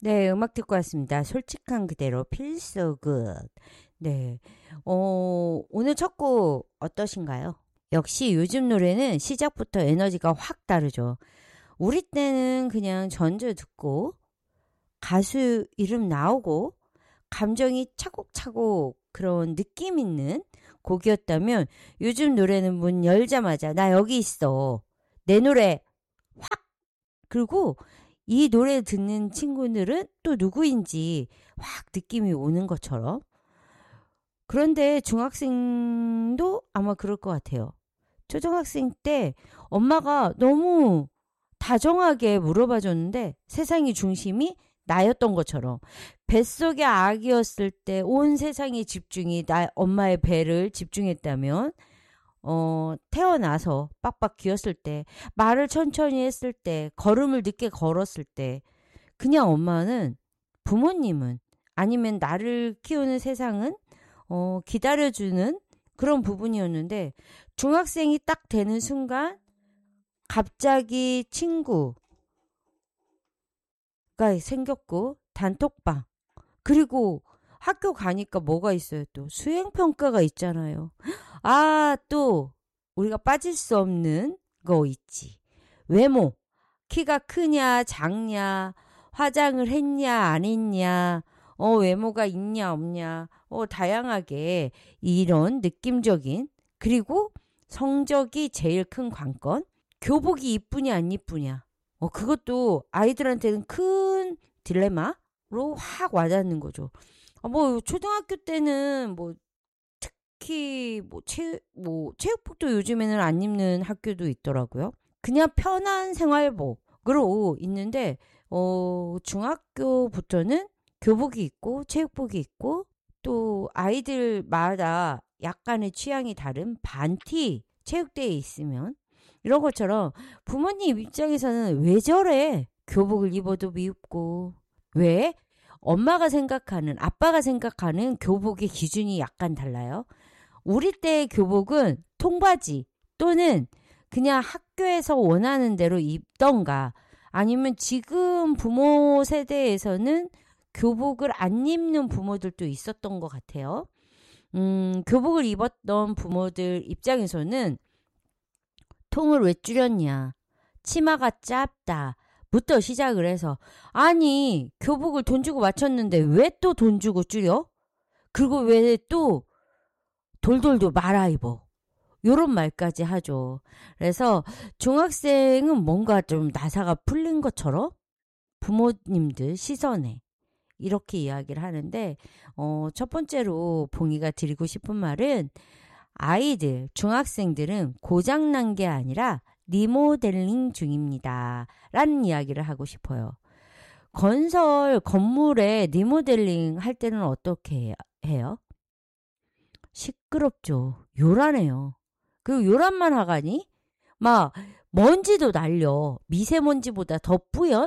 네, 음악 듣고 왔습니다. 솔직한 그대로 Feel So Good. 네, 오늘 첫 곡 어떠신가요? 역시 요즘 노래는 시작부터 에너지가 확 다르죠. 우리 때는 그냥 전주 듣고 가수 이름 나오고 감정이 차곡차곡 그런 느낌 있는 곡이었다면 요즘 노래는 문 열자마자 나 여기 있어. 내 노래 확 그리고 이 노래 듣는 친구들은 또 누구인지 확 느낌이 오는 것처럼. 그런데 중학생도 아마 그럴 것 같아요. 초등학생 때 엄마가 너무 다정하게 물어봐 줬는데 세상의 중심이 나였던 것처럼 뱃속의 아기였을 때 온 세상의 집중이 나 엄마의 배를 집중했다면 태어나서 빡빡 기었을 때, 말을 천천히 했을 때, 걸음을 늦게 걸었을 때, 그냥 엄마는, 부모님은, 아니면 나를 키우는 세상은, 기다려주는 그런 부분이었는데, 중학생이 딱 되는 순간, 갑자기 친구가 생겼고, 단톡방, 그리고 학교 가니까 뭐가 있어요 또? 수행평가가 있잖아요. 아, 또 우리가 빠질 수 없는 거 있지. 외모. 키가 크냐, 작냐, 화장을 했냐, 안 했냐, 외모가 있냐, 없냐, 다양하게 이런 느낌적인, 그리고 성적이 제일 큰 관건. 교복이 이쁘냐, 안 이쁘냐. 그것도 아이들한테는 큰 딜레마로 확 와닿는 거죠. 초등학교 때는 특히 체육복도 요즘에는 안 입는 학교도 있더라고요. 그냥 편한 생활복으로 있는데 중학교부터는 교복이 있고 체육복이 있고 또 아이들마다 약간의 취향이 다른 반티 체육대에 있으면 이런 것처럼 부모님 입장에서는 왜 저래? 교복을 입어도 미흡고 왜? 엄마가 생각하는 아빠가 생각하는 교복의 기준이 약간 달라요. 우리 때의 교복은 통바지 또는 그냥 학교에서 원하는 대로 입던가 아니면 지금 부모 세대에서는 교복을 안 입는 부모들도 있었던 것 같아요. 교복을 입었던 부모들 입장에서는 통을 왜 줄였냐, 치마가 짧다 부터 시작을 해서 아니 교복을 돈 주고 맞췄는데 왜 또 돈 주고 줄여? 그리고 왜 또 돌돌도 말아 입어? 요런 말까지 하죠. 그래서 중학생은 뭔가 좀 나사가 풀린 것처럼 부모님들 시선에 이렇게 이야기를 하는데 첫 번째로 봉이가 드리고 싶은 말은 아이들, 중학생들은 고장난 게 아니라 리모델링 중입니다. 라는 이야기를 하고 싶어요. 건물에 리모델링 할 때는 어떻게 해요? 시끄럽죠. 요란해요. 그리고 요란만 하가니 막 먼지도 날려. 미세먼지보다 더 뿌연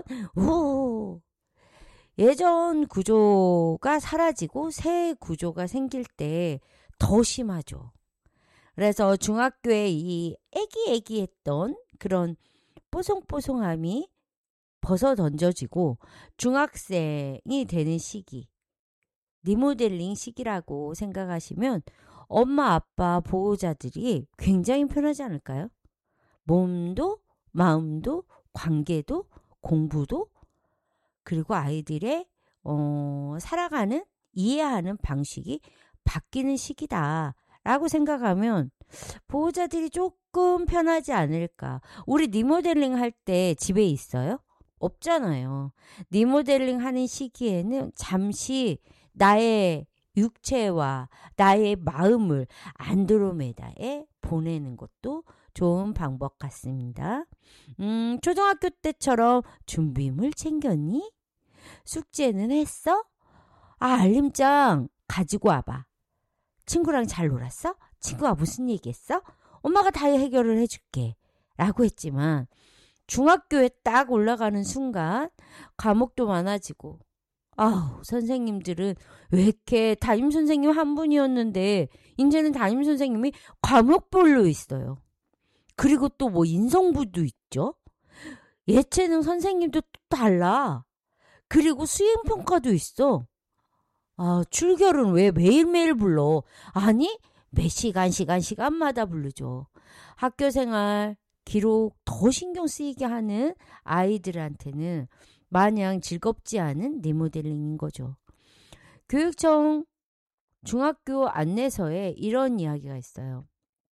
예전 구조가 사라지고 새 구조가 생길 때 더 심하죠. 그래서 중학교에 이 애기애기했던 그런 뽀송뽀송함이 벗어 던져지고 중학생이 되는 시기, 리모델링 시기라고 생각하시면 엄마, 아빠, 보호자들이 굉장히 편하지 않을까요? 몸도, 마음도, 관계도, 공부도, 그리고 아이들의 살아가는, 이해하는 방식이 바뀌는 시기다라고 생각하면 보호자들이 조금 편하지 않을까. 우리 리모델링 할 때 집에 있어요? 없잖아요. 리모델링 하는 시기에는 잠시 나의 육체와 나의 마음을 안드로메다에 보내는 것도 좋은 방법 같습니다. 초등학교 때처럼 준비물 챙겼니? 숙제는 했어? 알림장 가지고 와봐. 친구랑 잘 놀았어? 친구가 무슨 얘기했어? 엄마가 다 해결을 해줄게. 라고 했지만 중학교에 딱 올라가는 순간 과목도 많아지고 선생님들은 왜 이렇게 담임선생님 한 분이었는데 이제는 담임선생님이 과목별로 있어요. 그리고 또 인성부도 있죠. 예체능 선생님도 또 달라. 그리고 수행평가도 있어. 출결은 왜 매일매일 불러? 아니, 몇 시간마다 부르죠. 학교생활 기록 더 신경 쓰이게 하는 아이들한테는 마냥 즐겁지 않은 리모델링인 거죠. 교육청 중학교 안내서에 이런 이야기가 있어요.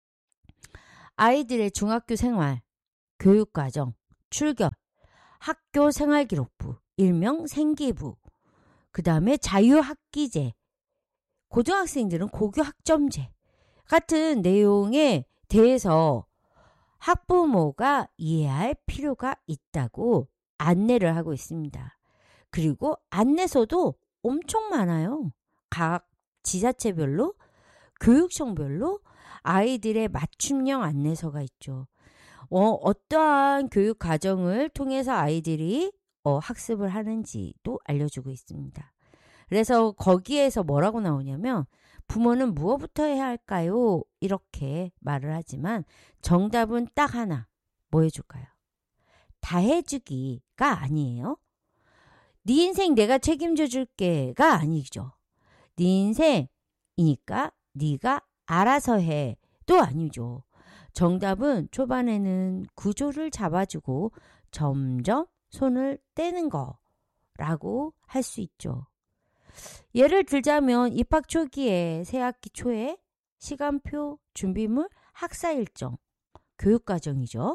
아이들의 중학교 생활, 교육과정, 출결, 학교 생활기록부, 일명 생기부, 그 다음에 자유학기제, 고등학생들은 고교학점제 같은 내용에 대해서 학부모가 이해할 필요가 있다고 안내를 하고 있습니다. 그리고 안내서도 엄청 많아요. 각 지자체별로, 교육청별로 아이들의 맞춤형 안내서가 있죠. 어떠한 교육 과정을 통해서 아이들이 학습을 하는지도 알려주고 있습니다. 그래서 거기에서 뭐라고 나오냐면 부모는 무엇부터 해야 할까요? 이렇게 말을 하지만 정답은 딱 하나. 뭐 해줄까요? 다 해주기가 아니에요. 네 인생 내가 책임져 줄게가 아니죠. 네 인생이니까 네가 알아서 해도 아니죠. 정답은 초반에는 구조를 잡아주고 점점 손을 떼는 거라고 할 수 있죠. 예를 들자면 입학 초기에 새학기 초에 시간표, 준비물, 학사 일정, 교육과정이죠.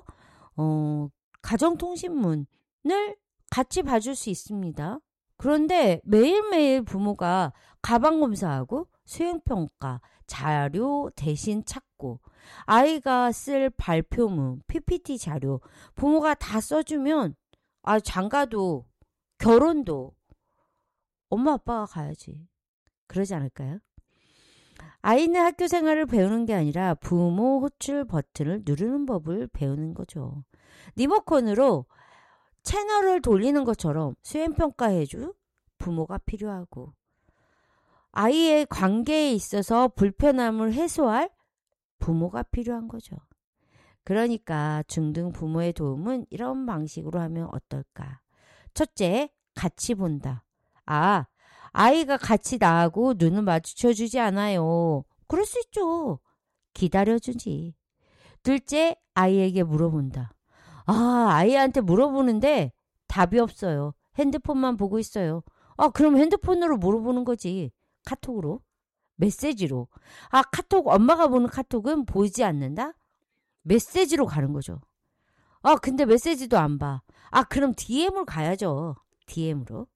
가정통신문을 같이 봐줄 수 있습니다. 그런데 매일매일 부모가 가방검사하고 수행평가, 자료 대신 찾고 아이가 쓸 발표문, PPT 자료 부모가 다 써주면 장가도 결혼도 엄마 아빠가 가야지. 그러지 않을까요? 아이는 학교 생활을 배우는 게 아니라 부모 호출 버튼을 누르는 법을 배우는 거죠. 리모컨으로 채널을 돌리는 것처럼 수행평가해줄 부모가 필요하고 아이의 관계에 있어서 불편함을 해소할 부모가 필요한 거죠. 그러니까 중등 부모의 도움은 이런 방식으로 하면 어떨까? 첫째, 같이 본다. 아이가 같이 나하고 눈을 마주쳐주지 않아요. 그럴 수 있죠. 기다려주지. 둘째, 아이에게 물어본다. 아이한테 물어보는데 답이 없어요. 핸드폰만 보고 있어요. 그럼 핸드폰으로 물어보는 거지. 카톡으로. 메시지로. 카톡, 엄마가 보는 카톡은 보이지 않는다? 메시지로 가는 거죠. 근데 메시지도 안 봐. 그럼 DM을 가야죠. DM으로.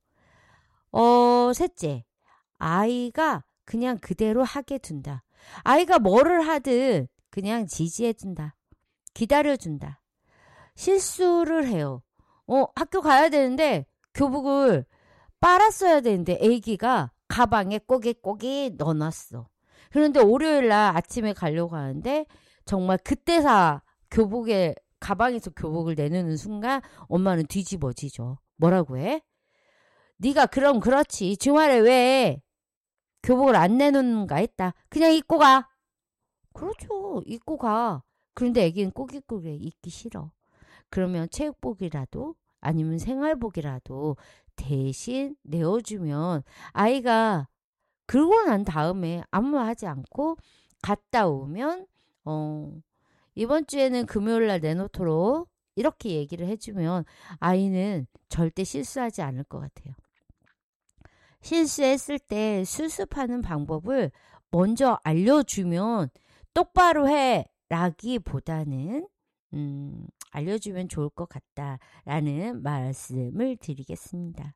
셋째, 아이가 그냥 그대로 하게 둔다. 아이가 뭐를 하든 그냥 지지해 준다. 기다려 준다. 실수를 해요. 학교 가야 되는데 교복을 빨았어야 되는데 애기가 가방에 꼬깃꼬깃 넣어놨어. 그런데 월요일날 아침에 가려고 하는데 정말 그때사 교복에 가방에서 교복을 내놓는 순간 엄마는 뒤집어지죠. 뭐라고 해? 네가 그럼 그렇지. 주말에 왜 교복을 안 내놓는가 했다. 그냥 입고 가. 그렇죠. 입고 가. 그런데 애기는 꼬깃꼬깃 입기 싫어. 그러면 체육복이라도 아니면 생활복이라도 대신 내어주면 아이가 그러고 난 다음에 아무 말 하지 않고 갔다 오면 이번 주에는 금요일날 내놓도록 이렇게 얘기를 해주면 아이는 절대 실수하지 않을 것 같아요. 실수했을 때 수습하는 방법을 먼저 알려주면 똑바로 해 라기보다는 알려주면 좋을 것 같다라는 말씀을 드리겠습니다.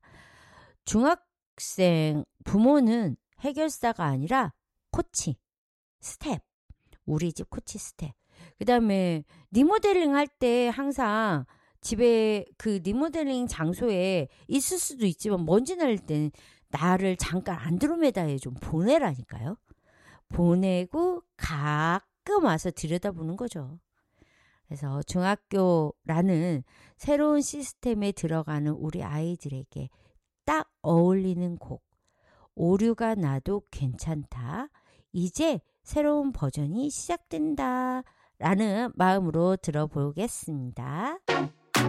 중학생 부모는 해결사가 아니라 코치, 스텝, 우리 집 코치 스텝. 그 다음에 리모델링 할 때 항상 집에 그 리모델링 장소에 있을 수도 있지만 먼지 날 때는 나를 잠깐 안드로메다에 좀 보내라니까요. 보내고 가끔 와서 들여다보는 거죠. 그래서 중학교라는 새로운 시스템에 들어가는 우리 아이들에게 딱 어울리는 곡. 오류가 나도 괜찮다. 이제 새로운 버전이 시작된다. 라는 마음으로 들어보겠습니다.